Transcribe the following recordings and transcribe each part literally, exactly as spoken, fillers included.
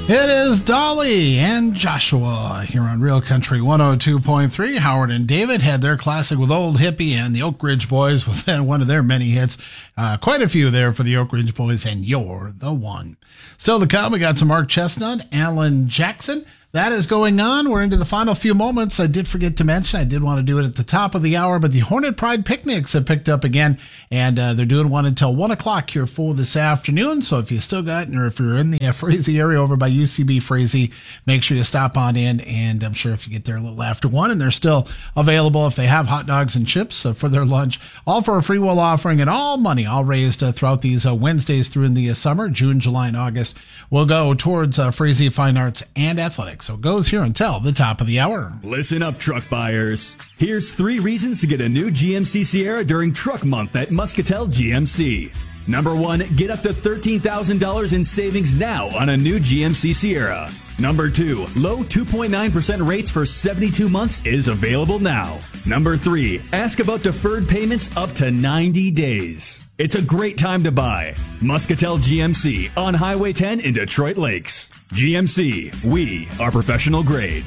It is Dolly and Joshua here on Real Country one oh two point three. Howard and David had their classic with Old Hippie, and the Oak Ridge Boys with one of their many hits. Uh, quite a few there for the Oak Ridge Boys, and You're the One. Still to come, we got some Mark Chestnut, Alan Jackson. That is going on. We're into the final few moments. I did forget to mention, I did want to do it at the top of the hour, but the Hornet Pride Picnics have picked up again, and uh, they're doing one until one o'clock here full this afternoon. So if you still got, or if you're in the uh, Frazee area over by U C B Frazee, make sure you stop on in, and I'm sure if you get there a little after one, and they're still available if they have hot dogs and chips uh, for their lunch, all for a free will offering, and all money, all raised uh, throughout these uh, Wednesdays through in the uh, summer, June, July, and August, will go towards uh, Frazee Fine Arts and Athletics. So it goes here until the top of the hour. Listen up, truck buyers. Here's three reasons to get a new G M C Sierra during Truck Month at Muscatel G M C. Number one, get up to thirteen thousand dollars in savings now on a new G M C Sierra. Number two, low two point nine percent rates for seventy-two months is available now. Number three, ask about deferred payments up to ninety days. It's a great time to buy. Muscatel G M C on Highway ten in Detroit Lakes. G M C, we are professional grade.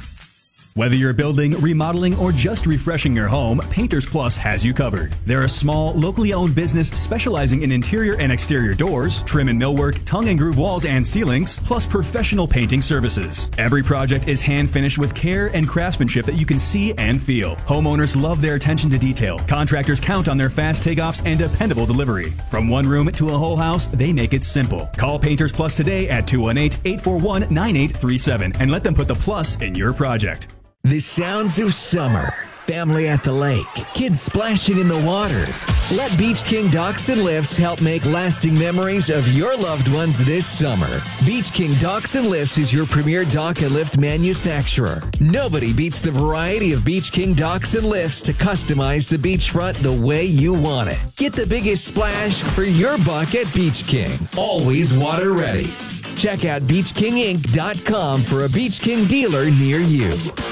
Whether you're building, remodeling, or just refreshing your home, Painters Plus has you covered. They're a small, locally owned business specializing in interior and exterior doors, trim and millwork, tongue and groove walls and ceilings, plus professional painting services. Every project is hand finished with care and craftsmanship that you can see and feel. Homeowners love their attention to detail. Contractors count on their fast takeoffs and dependable delivery. From one room to a whole house, they make it simple. Call Painters Plus today at two one eight, eight four one, nine eight three seven and let them put the plus in your project. The sounds of summer. Family at the lake. Kids splashing in the water. Let Beach King Docks and Lifts help make lasting memories of your loved ones this summer. Beach King Docks and Lifts is your premier dock and lift manufacturer. Nobody beats the variety of Beach King Docks and Lifts to customize the beachfront the way you want it. Get the biggest splash for your buck at Beach King. Always water ready. Check out beach king inc dot com for a Beach King dealer near you.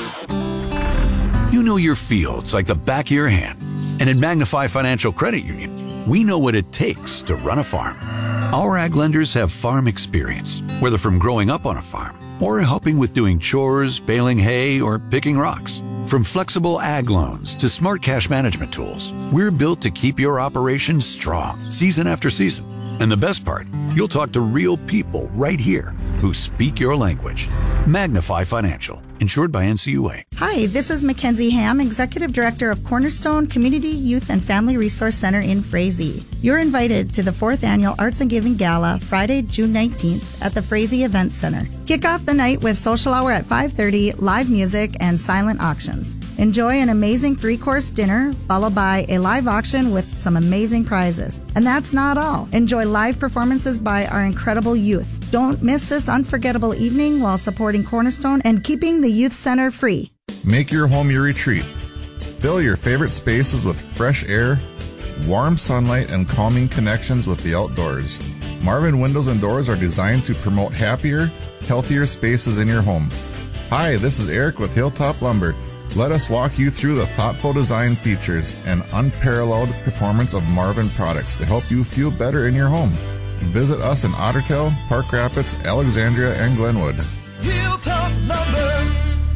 You know your fields like the back of your hand. And at Magnify Financial Credit Union, we know what it takes to run a farm. Our ag lenders have farm experience, whether from growing up on a farm or helping with doing chores, baling hay, or picking rocks. From flexible ag loans to smart cash management tools, we're built to keep your operations strong season after season. And the best part, you'll talk to real people right here who speak your language. Magnify Financial, insured by N C U A. Hi, this is Mackenzie Ham, Executive Director of Cornerstone Community Youth and Family Resource Center in Frazee. You're invited to the fourth Annual Arts and Giving Gala, Friday, June nineteenth at the Frazee Event Center. Kick off the night with social hour at five thirty, live music, and silent auctions. Enjoy an amazing three-course dinner, followed by a live auction with some amazing prizes. And that's not all. Enjoy live performances by our incredible youth. Don't miss this unforgettable evening while supporting Cornerstone and keeping the Youth Center free. Make your home your retreat. Fill your favorite spaces with fresh air, warm sunlight, and calming connections with the outdoors. Marvin Windows and Doors are designed to promote happier, healthier spaces in your home. Hi, this is Eric with Hilltop Lumber. Let us walk you through the thoughtful design features and unparalleled performance of Marvin products to help you feel better in your home. Visit us in Ottertail, Park Rapids, Alexandria, and Glenwood. Hilltop Lumber.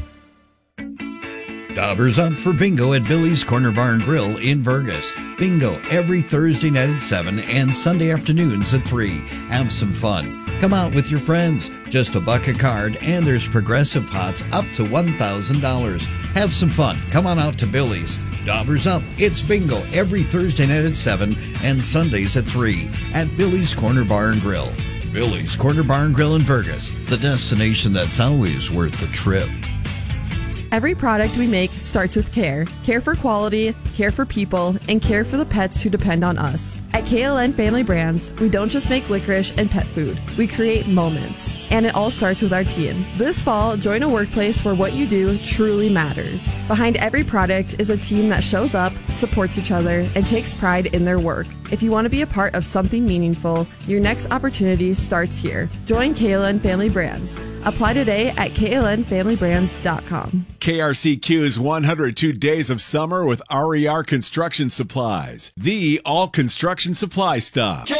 Dobbers up for bingo at Billy's Corner Bar and Grill in Vergas. Bingo every Thursday night at seven and Sunday afternoons at three. Have some fun. Come out with your friends. Just a buck a card, and there's progressive pots up to one thousand dollars. Have some fun. Come on out to Billy's. Dobbers up. It's bingo every Thursday night at seven and Sundays at three at Billy's Corner Bar and Grill. Billy's Corner Bar and Grill in Vergas, the destination that's always worth the trip. Every product we make starts with care. Care for quality, care for people, and care for the pets who depend on us. At K L N Family Brands, we don't just make licorice and pet food. We create moments. And it all starts with our team. This fall, join a workplace where what you do truly matters. Behind every product is a team that shows up, supports each other, and takes pride in their work. If you want to be a part of something meaningful, your next opportunity starts here. Join K L N Family Brands. Apply today at K L N family brands dot com. K R C Q's one hundred two Days of Summer with R E R Construction Supplies, the all construction supply stop.